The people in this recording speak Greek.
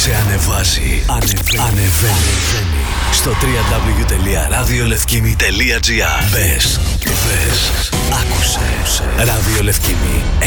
Σε ανεβάζει, ανεβαίνει. Στο www.radiolefkimi.gr. Μπες, άκουσε. Ράδιο Λευκήμη.